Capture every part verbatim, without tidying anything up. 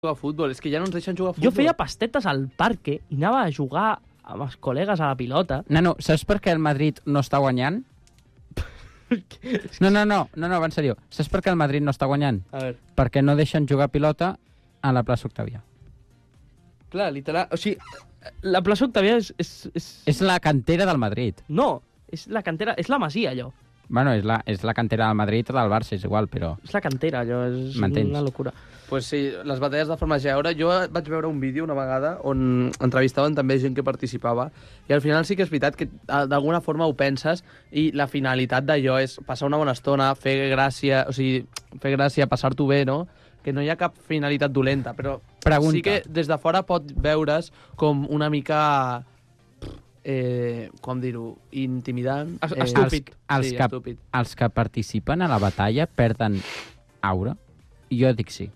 jugar a futbol, és que ja no ens deixen jugar a futbol. Jo feia pastetes al parque i anava a jugar amb els col·legues a la pilota. Nano, saps per què el Madrid no està guanyant? No, no, no, no, no, va en sèrio. Saps per què el Madrid no està guanyant? A veure. Perquè no deixen jugar a pilota a la plaça Octavia. Clar, literal... O sigui, la plaça Octavia és... És, és... És la cantera del Madrid. No, és la cantera... És la masia, allò. Bueno, és la, és la cantera del Madrid o del Barça, és igual, però... És la cantera, allò. És M'entens? una locura. Pues sí, les batalles de farmacèutica. Jo vaig veure un vídeo una vegada on entrevistaven també gent que participava i al final sí que és veritat que d'alguna forma ho penses i la finalitat d'allò és passar una bona estona, fer gràcia, o sigui, fer gràcia, passar-t'ho bé, no? Que no hi ha cap finalitat dolenta, però Pregunta. sí que des de fora pot veure's com una mica... Eh, com dir-ho, intimidant. Es- eh, estúpid. Els, sí, que, estúpid. els que participen a la batalla perden aura? Jo dic sí.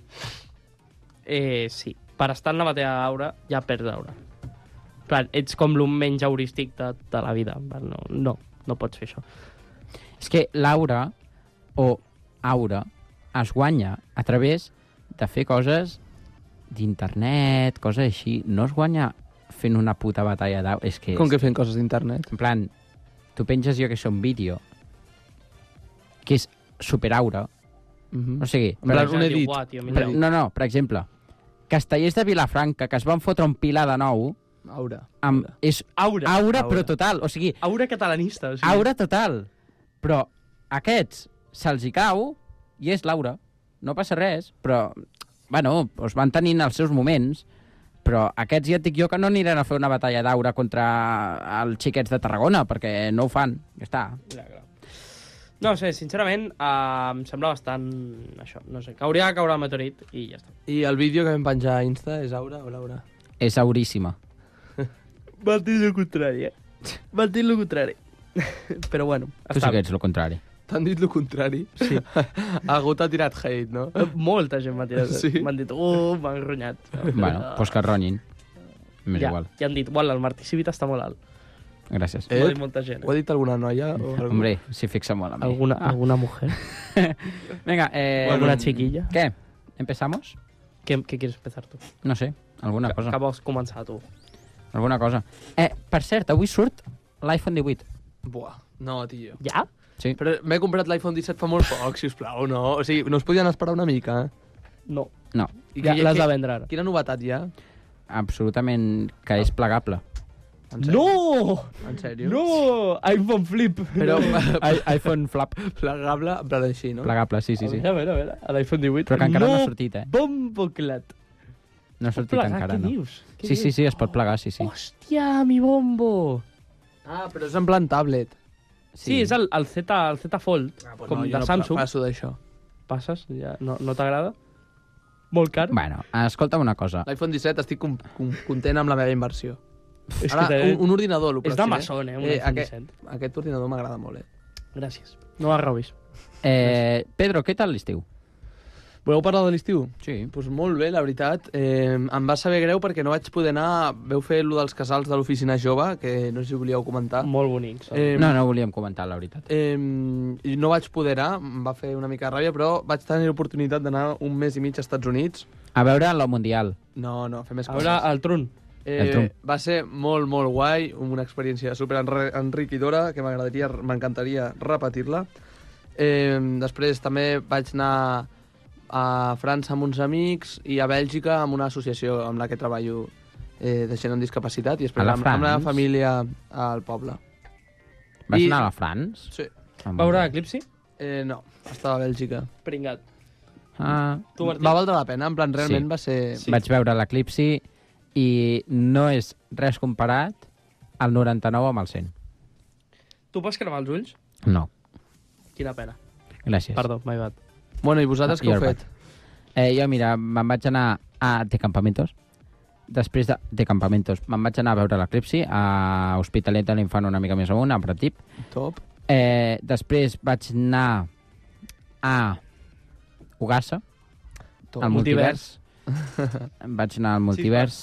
Eh, sí. Per estar en la batalla d'aura, ja perds aura. Clar, ets com el menys heurístic de, de la vida. No, no, no pots fer això. És que l'aura o aura es guanya a través de fer coses d'internet, coses així. No es guanya fent una puta batalla d'aura. És que... Com que fent coses d'internet? En plan, tu penges jo que és un vídeo que és superaura. Mm-hmm. O sigui, En plan, per, un edit. Uah, tio, per, mira. no, no, per exemple, Castellers de Vilafranca, que es van fotre un pilar de nou, Aura. amb, Aura. és Aura. aura, Aura. però total. O sigui, Aura catalanista. O sigui. aura total. Però aquests se'ls hi cau i és l'aura. No passa res, però, bueno, es van tenint els seus moments, però aquests ja et dic jo que no aniran a fer una batalla d'aura contra els xiquets de Tarragona, perquè no ho fan. Ja està. Clar, clar. No sé, sincerament, uh, em sembla bastant... Això, no sé, que hauria de caure el meteorit i ja està. I el vídeo que vam penjar a Insta és Aura o Laura? És auríssima. M'han dit el contrari, eh? M'han dit el contrari. Però bueno, Tu sí està que ets el contrari. T'han dit el contrari? Sí. Algú t'ha tirat hate, no? Eh, Molta gent m'ha tirat. Sí? M'han dit, uh, m'han ronyat. Bueno, doncs que es ronyin. M'és ja, igual. ja han dit, uala, el Martí Civit està molt alt. Gràcies. Eh? M'ho ha dit molta gent. Ho ha dit alguna noia? O algú? Hombre, s'hi fixa molt a mi. Alguna, Ah. alguna mujer? Venga, eh... O alguna chiquilla? ¿Qué? ¿Empezamos? ¿Qué, ¿Qué quieres empezar tu? No sé, alguna Que, cosa. que vols començar tu? Alguna cosa. Eh, per cert, avui surt l'iPhone divuit. Buah, no, tio. Ja? Sí. Però m'he comprat l'iPhone disset fa molt poc, sisplau, no? O sigui, no es podien esperar una mica, eh? No. No, I Ja qui- l'has qui- de vendre ara. Quina novetat hi ha? absolutament que és plegable. En sèrio? No! En sèrio? No! iPhone flip. Però I, iPhone flap. plegable, en plan així, no? Plegable, sí, sí, sí. A veure, a veure, a l'iPhone divuit. Però que encara no ha sortit, eh? Bomboclat. No ha sortit Plegar, encara, què no. dius? Què Sí, sí, dius? sí, es pot plegar, sí, sí. Hòstia, mi bombo! Ah, però és en plan tablet. Sí, és el, el, Z, el Z Fold, Ah, pues com no, de jo no Samsung. passo d'això. Passes, ja, no, no t'agrada? Molt car? Bueno, escolta'm una cosa. L'iPhone disset estic com, com, content amb la meva inversió. És Ara, que un, un ordinador, el és pròxim, d'Amazon, eh, un eh, iPhone aquest, disset. aquest ordinador m'agrada molt, eh? Gràcies. No la robis. Eh, Pedro, què tal l'estiu? Voleu parlar de l'estiu? Sí. Doncs pues molt bé, la veritat. Eh, em va saber greu perquè no vaig poder anar... Veu fer allò dels casals de l'oficina jove, que no sé si volíeu comentar. Molt bonics. Eh, No, no volíem comentar, la veritat. Eh, i no vaig poder anar, em va fer una mica de ràbia, però vaig tenir l'oportunitat d'anar un mes i mig als Estats Units. A veure la Mundial. No, no, fer més A coses. veure, el tron. el tron. Eh, va ser molt, molt guai, una experiència super enre- enriquidora, que m'agradaria, m'encantaria repetir-la. Eh, després també vaig anar a França amb uns amics i a Bèlgica amb una associació amb la que treballo eh, de gent amb discapacitat i després A la amb, amb la France? família al poble. Vas I- anar a la France? Sí. Ah, Veure Eclipsi? Eh, no, estava a Bèlgica. Pringat. Ah, Tu, Martí? Va valdre la pena, en plan, realment Sí. va ser... sí. Vaig veure l'Eclipsi i no és res comparat al noranta-nou amb el cent. Tu pots cremar els ulls? No, Quina pena. gràcies. Perdó, my bad. Bueno, i vosaltres Ah, què heu you're fet? Eh, jo, mira, me'n vaig anar a De Campamentos. Després de, de Campamentos me'n vaig anar a veure l'Eclipsi a Hospitalet de l'Infant una mica més amunt, a Pratip. Top. Eh, després vaig anar a Ugassa, Top. al multivers. Vaig anar al multivers.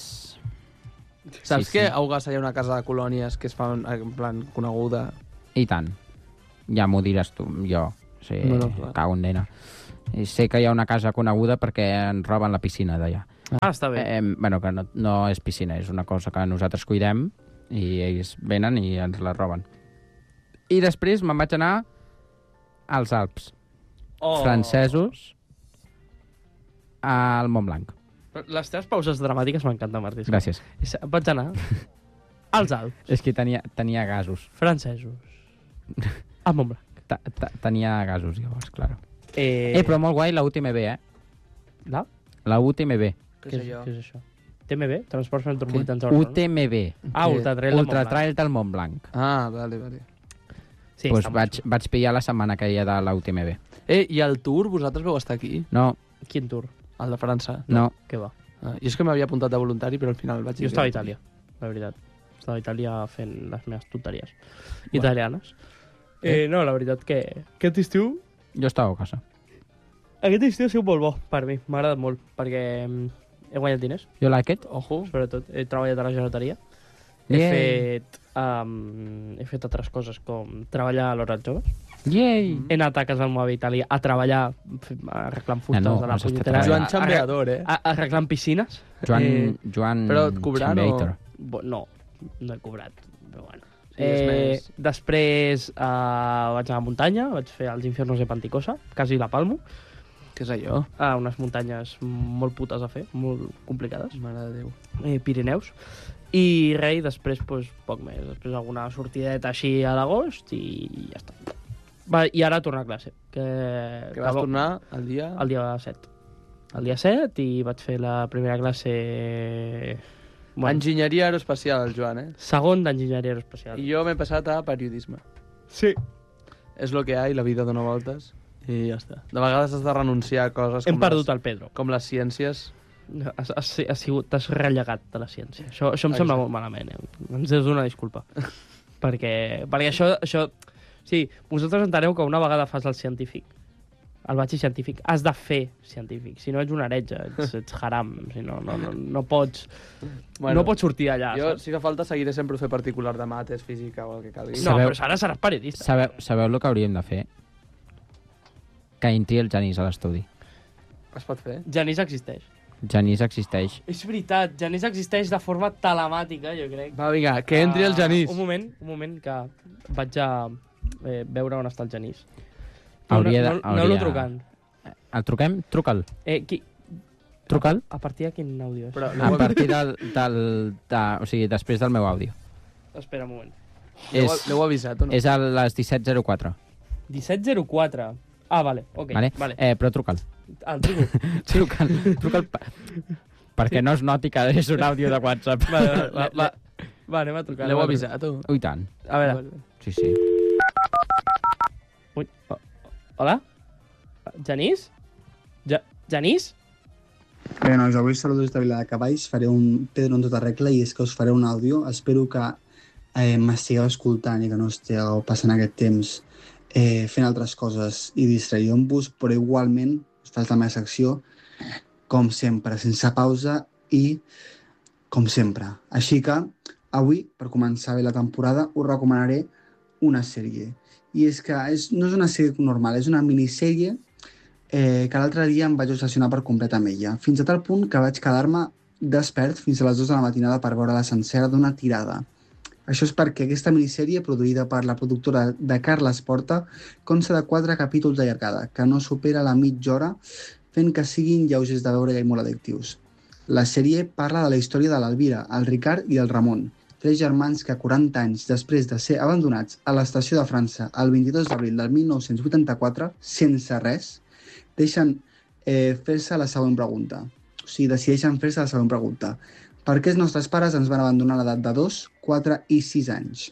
Saps Sí, que sí. a Ugassa hi ha una casa de colònies que es fa en, en plan coneguda? I tant. Ja m'ho diràs tu, jo. Sí, No, no, clar. cago en nena. I sé que hi ha una casa coneguda perquè ens roben la piscina d'allà. Ah, està bé. Eh, bueno, que no, no és piscina, és una cosa que nosaltres cuidem i ells venen i ens la roben. I després me'n vaig anar als Alps Oh. francesos al Montblanc. Les teves pauses dramàtiques m'encanten, Martí. Gràcies. És- Vaig anar als Alps És que tenia, tenia gasos. francesos a Montblanc. Ta, ta, tenia gasos, llavors, claro. Eh, Eh, però molt guai la U T M B, eh? La? La U T M B. Què Què sé és, jo? què és això? T M B? Transports Metropolitans de U Barcelona? T M B. Ah, Ultra Trail de Ultra Montblanc. Trail del Montblanc. Ah, vale, vale. Sí, pues està vaig, molt vaig pillar la setmana que hi ha de la U T M B. Eh, i el Tour, vosaltres vau estar aquí? No, xulo. Quin tour? El de França? no. Què va? Ah, jo és que m'havia apuntat de voluntari, però al final vaig dir... Jo estava a que- Itàlia, la veritat. Estava a Itàlia fent les meves tonteries italianes. Eh, no, la veritat que aquest estiu... Jo estava a casa. Aquest estiu ha sigut molt bo per mi. M'ha agradat molt, perquè mm, he guanyat diners, You like it? Ojo. sobretot. He treballat a la gelateria. He Yay. fet, um, he fet altres coses, com treballar a l'hora dels joves. Yay! He anat a casa del meu avi Itàlia a treballar, f- arreglant fustes Ah, no, de la has estat punyetera... treballant. Joan a- Xambeador, eh? a- Arreglant piscines. Joan, Eh, Joan però et cobrant o- Chambeator. bo- no, no he cobrat, però bueno. Sí, és eh, més- Després uh, vaig anar a la muntanya, vaig fer els infiernos de Panticosa, quasi la Palmo, Què és allò? a unes muntanyes molt putes a fer, molt complicades, Mare de Déu. eh, Pirineus, i res, i després pues, poc més, després alguna sortideta així a l'agost i ja està. Va, i ara tornar a classe. Que, Que vas tornar el dia... el dia set. El dia set i vaig fer la primera classe... Bueno, Enginyeria aeroespacial, el Joan, eh? segon d'enginyeria aeroespacial. I jo m'he passat a periodisme. Sí. És lo que hi ha i la vida dona voltes i ja està. De vegades has de renunciar a coses Hem com, perdut les, el Pedro. com les ciències. Has, has, has sigut, t'has rellegat de la ciència. Això, això em sembla Exacte. molt malament, eh? Ens has de donar disculpa. perquè, perquè això, això... Sí, vosaltres enteneu que una vegada fas el científic, el batxi científic, has de fer científic. Si no ets un heretge, ets, ets haram. Si no, no, no, no pots... Bueno, no pots sortir d'allà, Jo, saps? si fa falta, seguiré sempre fer particular de mates, física o el que calgui. No, Sabeu- però ara seràs periodista. Sabeu, sabeu el que hauríem de fer? Que entri el Genís a l'estudi. Es pot fer? Genís existeix. Genís existeix. És veritat, Genís existeix de forma telemàtica, jo crec. Va, vinga, que entri el Ah, Genís. Un moment, un moment, que vaig a eh, veure on està el Genís. Hauria de- no, no, hauria- Aneu-lo trucant. El truquem? Truca'l. Eh, qui... Truca'l. A partir de quin àudio és? Però A partir del... del de, o sigui, després del meu àudio. Espera un moment. l'heu És, l'heu avisat o no? és a les disset zero quatre. disset zero quatre. Ah, vale, ok. Vale? vale. Eh, però truca'l. Ah, el truco. Truca'l. Truca'l pa... perquè no es noti que és un àudio de WhatsApp. Va, va, va, va. Va, anem a trucar. L'heu anem a avisat o? Ui, tant. trucar. A veure. Sí, sí. Ui. Oh. Hola? Genís? Ja... Genís? Bé, nois, avui saludos des de Viladecavalls. Faré un Pedro en tota regla i és que us faré un àudio. Espero que eh, m'estigueu escoltant i que no estigueu passant aquest temps eh, fent altres coses i distraient-vos, però igualment us faig la meva secció com sempre, sense pausa i com sempre. Així que avui, per començar bé la temporada, us recomanaré una sèrie. I és que és, no és una sèrie normal, és una minissèrie eh, que l'altre dia em vaig obsessionar per complet amb ella, fins a tal punt que vaig quedar-me despert fins a les dues de la matinada per veure la sencera d'una tirada. Això és perquè aquesta minissèrie, produïda per la productora de Carles Porta, consta de quatre capítols de llargada, que no supera la mitja hora, fent que siguin lleugers de veure i molt addictius. La sèrie parla de la història de l'Elvira, el Ricard i el Ramon, tres germans que quaranta anys després de ser abandonats a l'estació de França el vint-i-dos d'abril del mil nou-cents vuitanta-quatre, sense res, deixen eh, fer-se la següent pregunta. O sigui, decideixen fer-se la següent pregunta. Per què els nostres pares ens van abandonar a l'edat de dos, quatre i sis anys?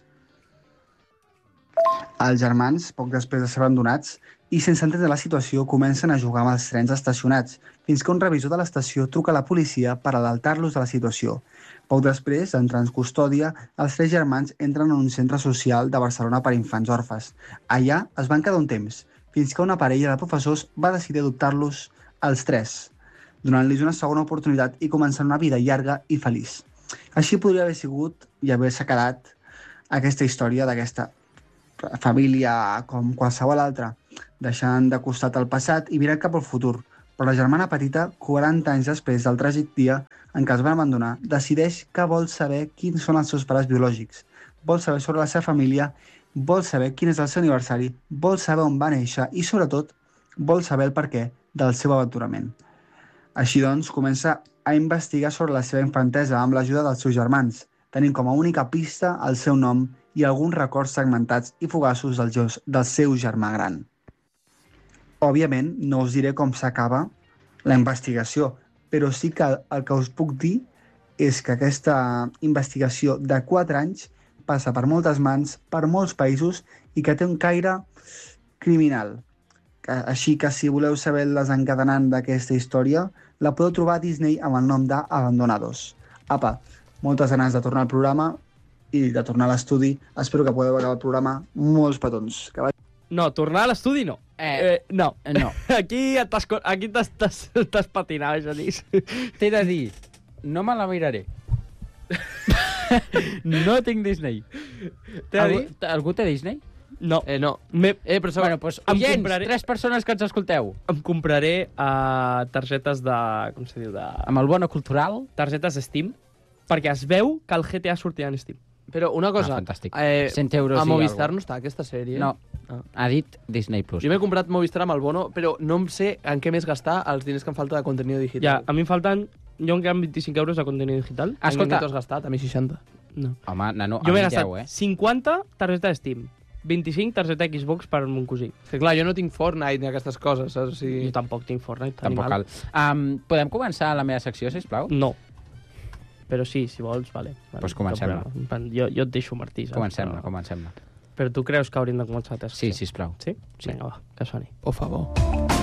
Els germans, poc després de ser abandonats, i sense entendre la situació, comencen a jugar amb els trens estacionats, fins que un revisor de l'estació truca a la policia per alertar-los de la situació. Poc després, d'entrar en custòdia, els tres germans entren en un centre social de Barcelona per infants orfes. Allà es van quedar un temps, fins que una parella de professors va decidir adoptar-los els tres, donant-los una segona oportunitat i començant una vida llarga i feliç. Així podria haver sigut i haver-se quedat aquesta història d'aquesta família com qualsevol altra, deixant de costat el passat i mirant cap al futur, però la germana petita, quaranta anys després del tràgic dia en què es van abandonar, decideix que vol saber quins són els seus pares biològics, vol saber sobre la seva família, vol saber quin és el seu aniversari, vol saber on va néixer i, sobretot, vol saber el perquè del seu aventurament. Així doncs, comença a investigar sobre la seva infantesa amb l'ajuda dels seus germans, tenint com a única pista el seu nom i alguns records segmentats i fugaços del, del seu germà gran. Òbviament, no us diré com s'acaba la investigació, però sí que el que us puc dir és que aquesta investigació de quatre anys passa per moltes mans, per molts països i que té un caire criminal. Així que si voleu saber el desencadenant d'aquesta història, la podeu trobar a Disney amb el nom d'Abandonados. Apa, moltes ganes de tornar al programa i de tornar a l'estudi. Espero que podeu acabar el programa. Molts petons. Que vagi... No, tornar a l'estudi no. Eh, Eh, no. no. Aquí t'has co- aquí t'has- t'has t'has patinat, Genís. T'he de dir, no me la miraré. No tinc Disney. T'he de Algú, dir? algú té Disney? No. Eh, no. Me, Eh, però Bueno, doncs, Em oients, compraré- tres persones que ens escolteu. em compraré uh, targetes de... Com se diu? De... Amb el bono cultural... Targetes Steam, perquè es veu que el G T A sortirà en Steam. Però una cosa... Ah, fantàstic. Eh, cent euros a i Movistar algo. no està aquesta sèrie? No, Ah. ha dit Disney Plus. Jo m'he comprat Movistar amb el bono, però no em sé en què més gastar els diners que em falta de contenido Ja, digital. a mi em falten... Jo em queden vint-i-cinc euros de contenido digital. En Escolta. què t'ho has gastat? A mi seixanta. No. Home, nano, Jo m'he a mi gastat deu, eh? cinquanta targeta de Steam, vint-i-cinc targeta Xbox per mon cosí. És que clar, jo no tinc Fortnite ni aquestes coses, saps? O sigui... Jo tampoc tinc Fortnite. Tampoc animal. cal. Um, podem començar la meva secció, sisplau? No. Però sí, si vols, vale. vale Pues comencem-la. cap problema. Jo, jo et deixo, Martí. saps? Comencem-la, Però- comencem-la. Però tu creus que hauríem de començar la Sí, secció? sisplau. Sí? Sí. Vinga, va, que soni. Por favor.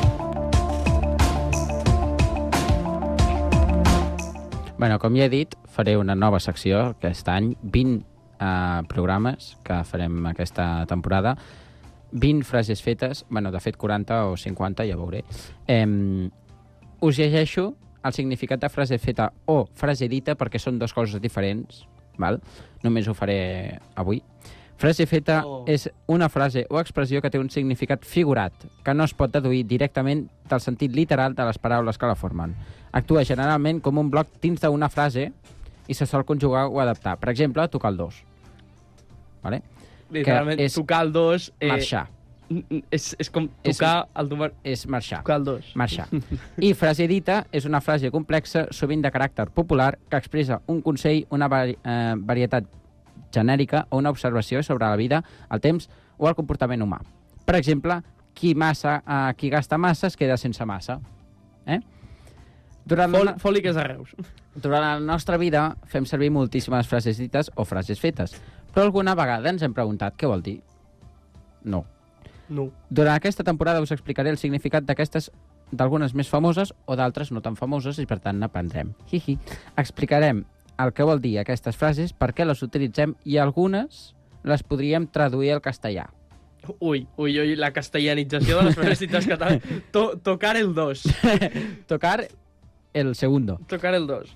Bueno, com ja he dit, faré una nova secció aquest any, vint uh, programes que farem aquesta temporada, vint frases fetes, bueno, de fet quaranta o cinquanta, ja veuré. Eh, us llegeixo el significat de frase feta o frase dita perquè són dues coses diferents, val? Només ho faré avui. Frase feta Oh. és una frase o expressió que té un significat figurat, que no es pot deduir directament del sentit literal de les paraules que la formen. Actua generalment com un bloc dins d'una frase i se sol conjugar o adaptar. Per exemple, tocar el dos. Vale? Literalment, és tocar el dos... Eh, Marxar. n- n- És, és com És- tocar el número... És marxar. Tocar el dos. Marxar. I frase dita és una frase complexa, sovint de caràcter popular, que expressa un consell, una vari eh, varietat genèrica o una observació sobre la vida, el temps o el comportament humà. Per exemple, qui, massa, eh, qui gasta massa es queda sense massa. Eh? Durant, Fol, la, fòliques de Reus. durant la nostra vida fem servir moltíssimes frases dites o frases fetes, però alguna vegada ens hem preguntat què vol dir? No. No. Durant aquesta temporada us explicaré el significat d'aquestes, d'algunes més famoses o d'altres no tan famoses i per tant n'aprendrem. Hihi. Explicarem el que vol dir aquestes frases, per què les utilitzem i algunes les podríem traduir al castellà. Ui, ui, ui, la castellanització de les frases catalanes. To, tocar el dos. Tocar el segundo. Tocar el dos.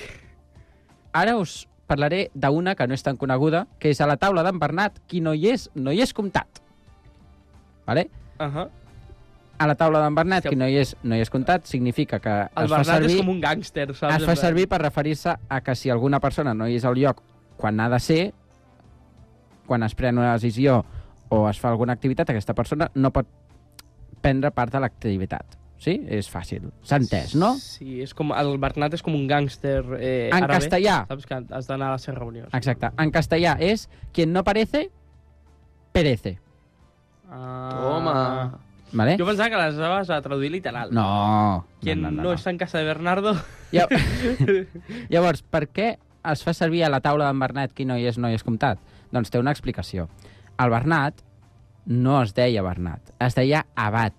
Ara us parlaré d'una que no és tan coneguda, que és a la taula d'en Bernat, qui no hi és, no hi és comptat. Vale? Uh -huh. A la taula d'en Bernat, Hòstia. qui no hi és, no hi és comptat, significa que El es fa Bernat servir... és com un gàngster, saps? Es fa servir per referir-se a que si alguna persona no hi és al lloc quan ha de ser, quan es pren una decisió o es fa alguna activitat, aquesta persona no pot prendre part de l'activitat. Sí? És fàcil. S'ha entès, no? Sí, és com, el Bernat és com un gàngster eh, En àrabe, castellà. saps? Que has d'anar a les seves reunions. Exacte. En castellà és quien no parece, perece. Ah. Toma. Vale? Jo pensava que les anaves a traduir literal. No. Quien no, no, no, no, no. està en casa de Bernardo... Ja... Llavors, per què es fa servir a la taula d'en Bernat qui no hi és, no hi és comptat? Doncs té una explicació. El Bernat no es deia Bernat, es deia Abat.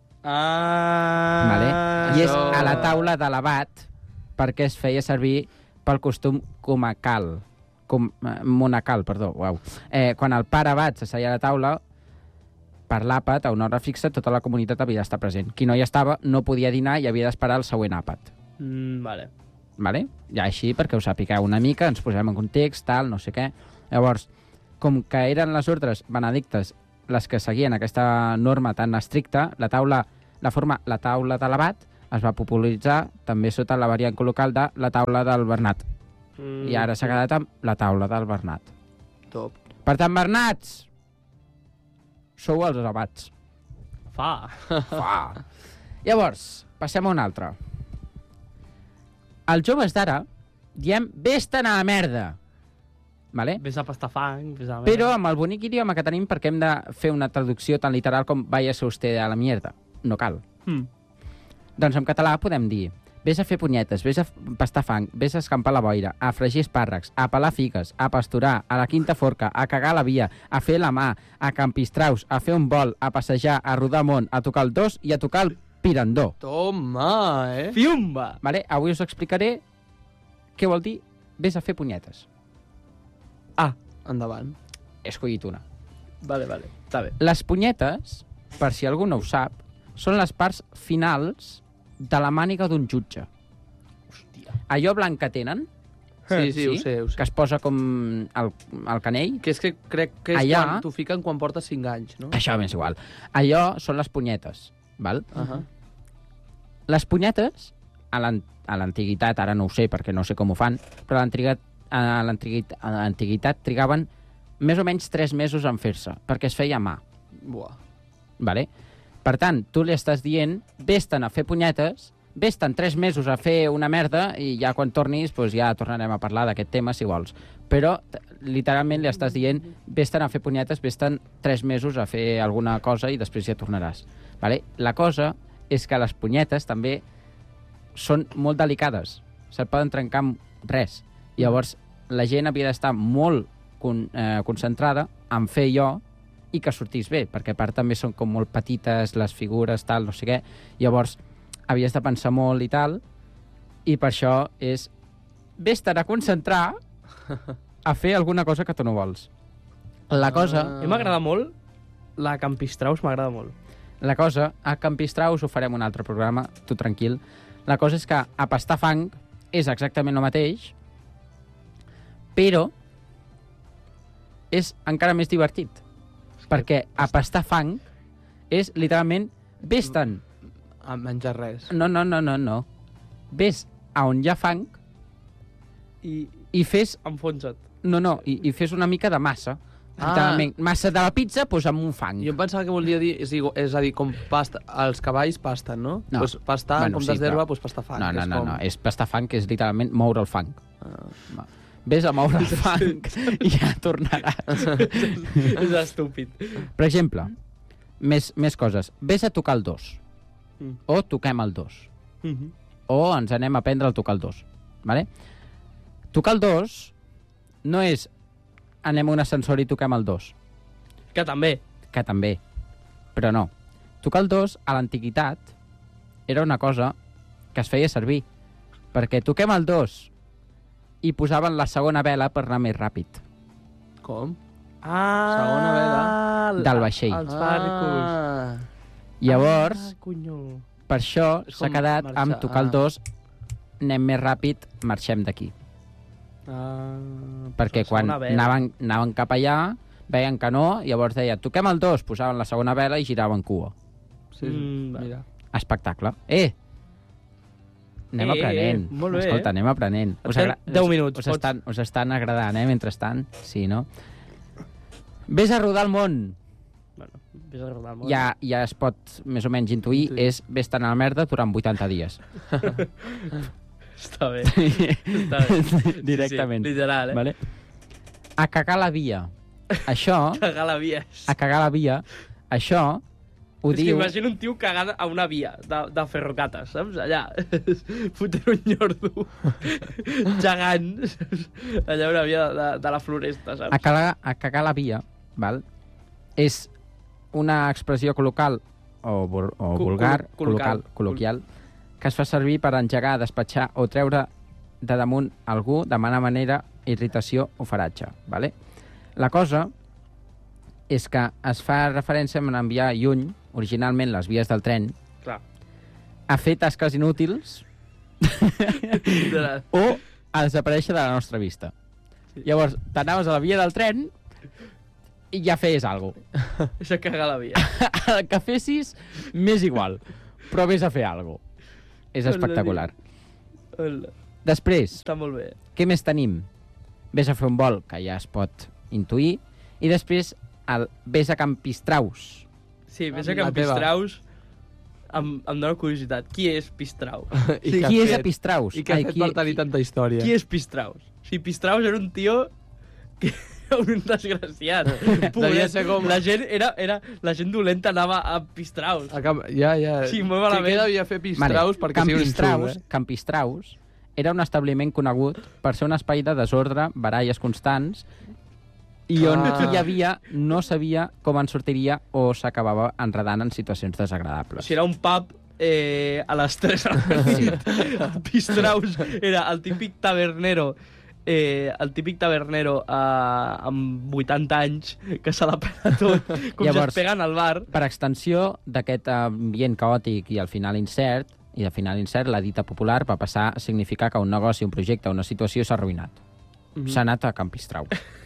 Ah... Vale? I és això- a la taula de l'abat perquè es feia servir pel costum comacal. Com, eh, monacal, perdó, uau. Eh, quan el pare abat s'asseia a la taula, per l'àpat, a una hora fixa, tota la comunitat havia d'estar present. Qui no hi estava no podia dinar i havia d'esperar el següent àpat. Mm, vale. Vale? Ja així, perquè ho sapigueu una mica, ens posem en context, tal, no sé què. Llavors, com que eren les ordres benedictes les que seguien aquesta norma tan estricta, la taula, la forma la taula de l'abat es va popularitzar també sota la variant col·local de la taula del Bernat. Mm. I ara s'ha quedat amb la taula del Bernat. Top. Per tant, Bernats, sou els abats. Fa. Fa. Llavors, passem a un altre. Els joves d'ara diem vés-te'n a la merda. Vale? Ves a pastar fang, ves a... Però amb el bonic idioma que tenim, perquè hem de fer una traducció tan literal com váyase usted a la mierda. No cal. Mm. Doncs en català podem dir vés a fer punyetes, vés a pastar fang, vés a escampar la boira, a fregir espàrrecs, a pelar figues, a pasturar, a la quinta forca, a cagar la via, a fer la mà, a campistraus, a fer un vol, a passejar, a rodar món, a tocar el dos i a tocar el pirandó. Toma, eh? Fiumba! Vale? Avui us explicaré què vol dir vés a fer punyetes. Ah, endavant. He escollit una. Vale, vale, està bé. Les punyetes, per si algú no ho sap, són les parts finals de la màniga d'un jutge. Hòstia. Allò blanc que tenen, Sí, sí, ho sé, ho sé. que es posa com el, el canell, Que és que crec que és Allà- quan t'ho fiquen quan portes cinc anys, no? això m'és igual. Allò són les punyetes, val? Uh -huh. Les punyetes, a l'an- a l'antiguitat, ara no ho sé perquè no sé com ho fan, però a l'antiguitat, a l'antiguitat, a l'antiguitat trigaven més o menys tres mesos en fer-se, perquè es feia a mà. Buah. Vale? Per tant, tu li estàs dient vés-te'n a fer punyetes, vés-te'n tres mesos a fer una merda i ja quan tornis doncs ja tornarem a parlar d'aquest tema si vols. Però t- literalment li estàs dient vés-te'n a fer punyetes, vés-te'n tres mesos a fer alguna cosa i després ja tornaràs. Vale? La cosa és que les punyetes també són molt delicades. Se't poden trencar amb res. Llavors, la gent havia d'estar molt con, eh, concentrada en fer allò i que sortís bé, perquè a part també són com molt petites les figures, tal, no sé què. Llavors, havies de pensar molt i tal, i per això és vés-te'n a concentrar a fer alguna cosa que tu no vols. La cosa, A mi m'agrada molt, la Campistraus m'agrada molt. la cosa, a Campistraus ho farem un altre programa, tu tranquil. La cosa és que a pastar fang és exactament el mateix, però és encara més divertit. Perquè a pastar fang és literalment vés-te'n. A menjar res. No, no, no, no, no. Vés a on hi ha fang I i fes... enfonsa't. No, no, i, i fes una mica de massa. Ah. Literalment, massa de la pizza, doncs amb un fang. Jo em pensava que volia dir, és, igual, és a dir, com pasta, els cavalls pasten, no? No. Pues pastar, Bueno, bueno, en sí, comptes d'herba, però- pues pastar fang. No, que no, és no, com... no, és pastar fang, que és literalment moure el fang. Ah. Vés a moure el fang i ja tornaràs. És estúpid. Per exemple, més, més coses. Vés a tocar el dos. Mm. O toquem el dos. Mm -hmm. O ens anem a aprendre a tocar el dos. Vale? Tocar el dos no és anem a un ascensor i toquem el dos, Que també. que també, però no. Tocar el dos, a l'antiguitat, era una cosa que es feia servir, perquè toquem el dos i posaven la segona vela per anar més ràpid. Com? Ah, Segona vela. Del vaixell. Els barcos. Ah. Llavors, Ah, conyo. per això És s'ha com quedat marxar, amb tocar el ah. dos, anem més ràpid, marxem d'aquí. Ah, Perquè la quan segona vela. anaven, anaven cap allà, veien que no, llavors deia, toquem el dos, posaven la segona vela i giraven cua. Sí, Mm, va. mira. Espectacle. Eh! Anem Eh, aprenent. eh, molt bé, Escolta, eh? anem aprenent. Et fem deu minuts, Us, pots- estan, us estan agradant, eh, mentrestant? Sí, no? Vés a rodar el món. Bueno, vés a rodar el món. Ja, ja es pot més o menys intuir. Intuir. És vés-te'n a la merda durant vuitanta dies. Està bé. Està bé. Directament. Sí, sí, literal, eh? Vale? A cagar la via. Això, Cagar la via. a cagar la via, això ho és que diu... imagina un tio cagant a una via de, de ferrocates, saps? Allà, fotent un nyordo gegant, allà una via de, de la floresta, saps? A cagar, a cagar la via, val? És una expressió col·local o, vul- o Co- vulgar, col- col·local. col·local, col·loquial, que es fa servir per engegar, despatxar o treure de damunt algú de mala manera, irritació o faratge. Vale? La cosa és que es fa referència a enviar lluny, originalment les vies del tren, Clar. a fer tasques inútils Literal. o a desaparèixer de la nostra vista. Sí. Llavors, t'anaves a la via del tren i ja feies alguna cosa. Això cagar la via. El que fessis, m'és igual, però vés a fer alguna cosa. és espectacular. Hola. Després, Està molt bé. què més tenim? Ves a fer un vol, que ja es pot intuir, i després el ves a Can Pistraus. Sí, Ah, ves a la Can teva. Pistraus, em, em dóna curiositat. Qui és Pistraus? I Sí, què qui ha és a fet? Pistraus? I què ha Ai, fet qui- per tenir tanta història? Qui és Pistraus? O sigui, Pistraus era un tio que era un desgraciat. Devia ser com- La gent, era, era, la gent dolenta anava a Pistraus. A Camp... Ja, ja. Sí, molt malament. Què devia fer Pistraus Vale, perquè sigui un Campistraus, xul, eh? Campistraus era un establiment conegut per ser un espai de desordre, baralles constants, i on Ah. qui hi havia no sabia com en sortiria o s'acabava enredant en situacions O desagradables. sigui, era un pub eh, a les tres a la nit. Pistraus era el típic tabernero eh, el típic tabernero eh, amb vuitanta anys que se la pela tot, com Llavors, si es peguen al bar. Per extensió d'aquest ambient caòtic i al final incert, i al final incert, la dita popular va passar a significar que un negoci, un projecte, una situació s'ha arruïnat. Mm -hmm. S'ha anat a Campistraus.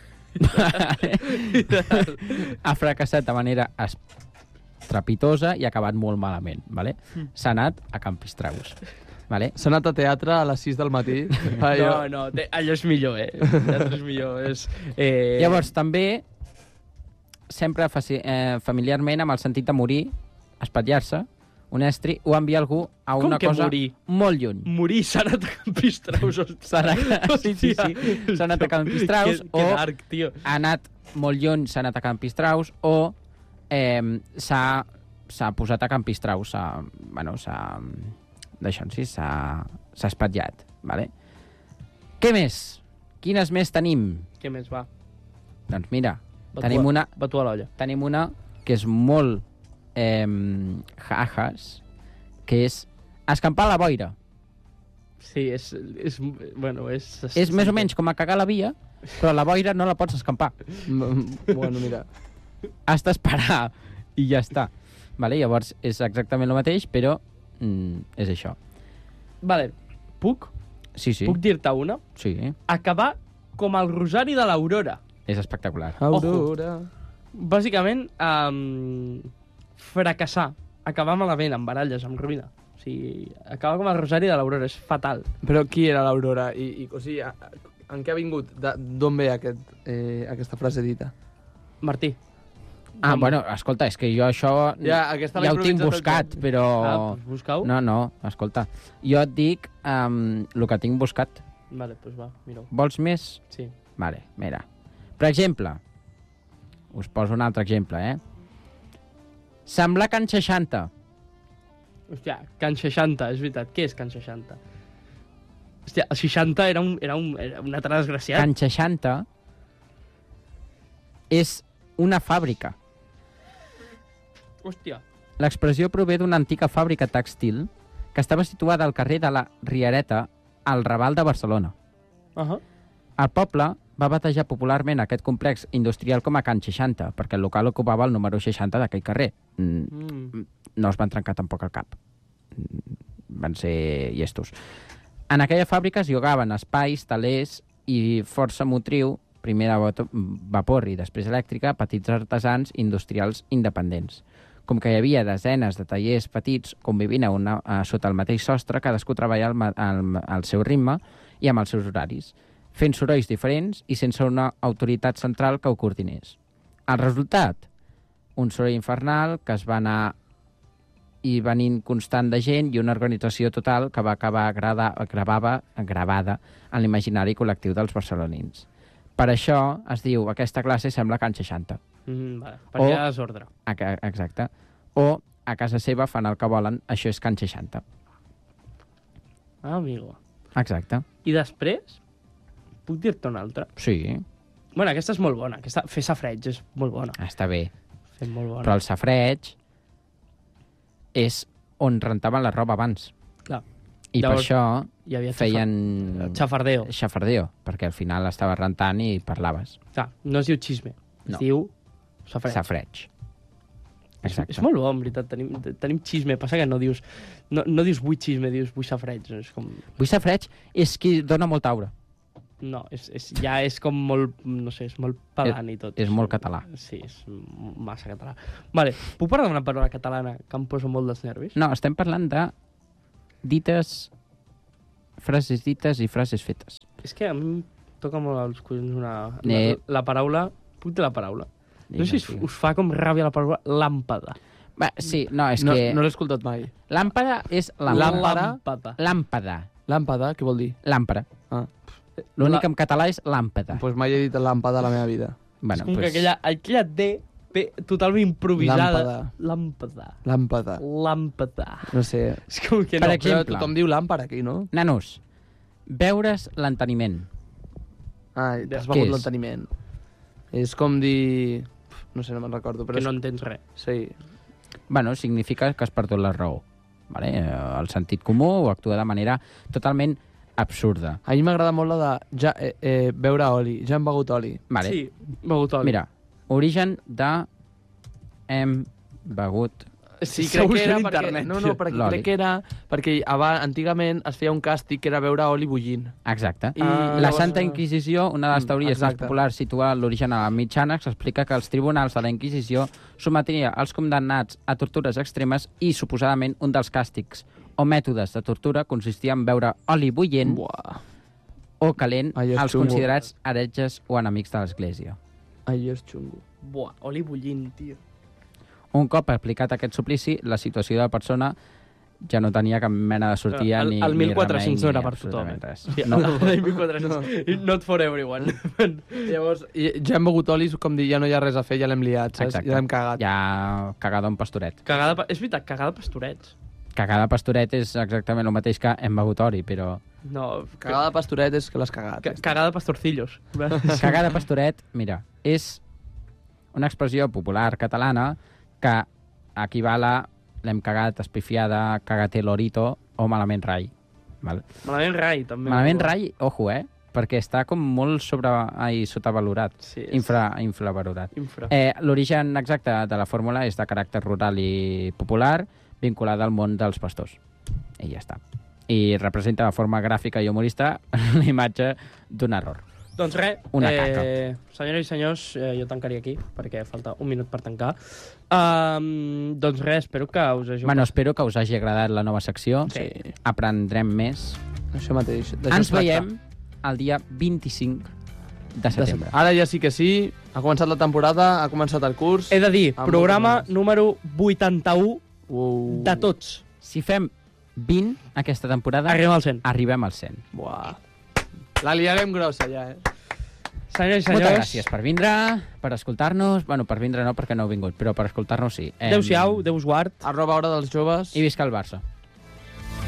Ha fracassat de manera estrepitosa i ha acabat molt malament. Vale? S'ha anat a Campistraus. Vale? S'ha anat a teatre a les sis del matí. No, no, te, allò és millor, eh? Allò és millor. És, eh... Llavors, també, sempre faci, eh, familiarment, amb el sentit de morir, espatllar-se, un estri, o enviar algú a Com una que cosa morir? molt lluny. Morir s'ha anat a Campistraus. S'ha anat, sí, sí, sí. S'ha anat a Campistraus que, o que dark, tio. ha anat molt lluny, s'ha anat a Campistraus o eh, s'ha s'ha posat a Campistraus, s'ha, bueno, s'ha, d'això en si, s'ha s'ha espatllat, vale? Què més? Quines més tenim? Què més, va? Doncs mira, Va tenim tu a- una, Va tu a l'olla. tenim una que és molt eh, jajas, que és escampar a la boira. Sí, és... és bueno, és... És més o menys com a cagar a la via, però la boira no la pots escampar. Bueno, mira. Has d'esperar i ja està. Vale? Llavors és exactament el mateix, però mm, és això. Vale, puc? Sí, sí. Puc dir-te una? Sí, Acabar com el rosari de l'Aurora. és espectacular. Aurora. Bàsicament, um, fracassar. Acabar malament, amb baralles, amb ruïna. O sigui, acabar com el rosari de l'Aurora. És fatal. Però qui era l'Aurora? I, i, o sigui, a- a- en què ha vingut? De- D'on ve aquest, eh, aquesta frase dita? Martí. Ah, Com? bueno, escolta, és que jo això Ja, aquesta l'ha ja ho tinc improvisat el buscat, Joan. però... Ah, doncs busca-ho. No, no, escolta. Jo et dic um, el que tinc buscat. Vale, doncs va, mira-ho. Vols més? Sí. Vale, mira. Per exemple, us poso un altre exemple, eh? Semblar Can seixanta. Hòstia, Can seixanta, és veritat. Què és Can seixanta? Hòstia, el seixanta era un, era un, era un altre desgraciat. Can seixanta és una fàbrica. Hòstia. L'expressió prové d'una antiga fàbrica tèxtil que estava situada al carrer de la Riereta, al Raval de Barcelona. Uh -huh. El poble va batejar popularment aquest complex industrial com a Can seixanta, perquè el local ocupava el número seixanta d'aquell carrer. Mm, Mm. no es van trencar tampoc el cap. Mm, Van ser llestos. En aquella fàbrica es llogaven espais, talers i força motriu, primer de vot- vapor i després elèctrica, a petits artesans industrials independents. Com que hi havia desenes de tallers petits convivint a una, a, sota el mateix sostre, cadascú treballava al, ma- al, al seu ritme i amb els seus horaris, fent sorolls diferents i sense una autoritat central que ho coordinés. El resultat? Un soroll infernal que es va anar i venint constant de gent i una organització total que va acabar grada, gravava, gravada en l'imaginari col·lectiu dels barcelonins. Per això es diu aquesta classe sembla Can seixanta. Mm, vale. Perquè O- hi ha desordre. A ca- Exacte. O a casa seva fan el que volen, això és Can seixanta. Ah, amigo. Exacte. I després, puc dir-te una altra? Sí, Bueno, aquesta és molt bona. Aquesta, fer safreig és molt bona. està bé. Fer molt bona. Però el safreig és on rentaven la roba abans. Clar. I Llavors, per això hi havia feien xafardeo. xafardeo, perquè al final estava rentant i parlaves. Clar, no es diu xisme. Es No. diu safreig. Safreig. És, Exacte. és molt bo, en veritat. Tenim, tenim xisme. Passa que no dius, no, no dius vull xisme, dius vull safreig. No? És com... Vull safreig és qui dona molta aura. No, és, és, ja és com molt, no sé, és molt pedant i tot. és molt català. Sí, és m- massa català. Vale, puc parlar d'una paraula catalana que em posa molt dels nervis? No, estem parlant de dites, frases dites i frases fetes. És que a mi em toca molt els collons una... Eh. La, la paraula... Puc dir la paraula? No sé si us, Digues, us fa com ràbia la paraula làmpada. Va, sí, no, és No, que... no l'he escoltat mai. Làmpada és làmpada. Làmpada? Làmpada. Làmpada. Làmpada, què vol dir? Làmpara. Ah. L'únic La- en català és làmpada. Doncs pues mai he dit làmpada a la meva vida. Bueno, és com pues, que aquella, aquella D pe- totalment improvisada. Làmpada. Làmpada. Làmpada. Làmpada. No sé. És com que Per no. exemple. Però tothom diu làmpara aquí, no? nanos, veure's l'enteniment. Ah, t'has Què begut és? l'enteniment. És com dir... No sé, no me'n recordo, però Que és... no entens res. Sí. Bueno, significa que has perdut la raó. Vale? Eh, El sentit comú o actua de manera totalment absurda. A mi m'agrada molt la de ja, eh, eh, beure oli. Ja hem begut oli. Vale? Sí, begut oli. Mira, origen de hem begut... Sí, Segur crec que era en perquè... internet, No, no, perquè l'oli. crec que era... Perquè abans, antigament es feia un càstig que era beure oli bullint. Exacte. I Ah, La llavors- Santa Inquisició, una de les Mm, teories més exacte. populars, situa l'origen a la mitjana, que s'explica que els tribunals de la Inquisició sotmetria els condemnats a tortures extremes i, suposadament, un dels càstigs o mètodes de tortura consistia en beure oli bullent Buah. o calent Ai, és als xungo. considerats heretges o enemics de l'Església. Ai, és xungo. Buah, oli bullint, tio. Un cop aplicat aquest suplici, la situació de la persona ja no tenia cap mena de sortida el, ni, el ni mil quatre-cents no remei, era ni per tothom. absolutament res. Sí, No. el mil quatre-cents. Not for everyone. Llavors, i- ja hem begut oli, com dir, ja no hi ha res a fer, ja l'hem liat, saps? Exacte. Ja l'hem cagat. Ja cagada un pastoret. Cagada, pa- és veritat, cagada pastorets. Cagada pastoret és exactament el mateix que hem begut oli, però... No, Cagada de pastoret és que l'has cagat. ca cagada pastorcillos. Cagada pastoret, mira, és una expressió popular catalana que equival a l'hem cagat, espifiada, cagate lorito o malament rai. Val? Malament rai, també. Malament rai, ojo, eh? Perquè està com molt sobre... ai, sotavalorat. Sí, és Infra, infravalorat. infra. Eh, L'origen exacte de la fórmula és de caràcter rural i popular, vinculada al món dels pastors. I ja està. I representa de forma gràfica i humorista la imatge d'un error. Doncs res, Una eh, senyores i senyors, eh, jo tancaria aquí, perquè falta un minut per tancar. Um, doncs res, espero que us hagi... Bueno, espero que us hagi agradat la nova secció. Sí. Aprendrem més. Això mateix. d'això Ens es tracta. veiem el dia vint-i-cinc de De setembre. Ara ja sí que sí, ha començat la temporada, ha començat el curs. He de dir, Amb programa moltes ganes. número vuitanta-u Uh. de tots. Si fem vint aquesta temporada, Arribem al cent. arribem al cent. Buah. La liarem grossa, ja, eh? Senyors i senyors, Moltes gràcies per vindre, per escoltar-nos. Bueno, per vindre no, perquè no heu vingut, però per escoltar-nos sí. Em, Adéu-siau, Déu us guard. Arroba hora dels joves. I visca el Barça.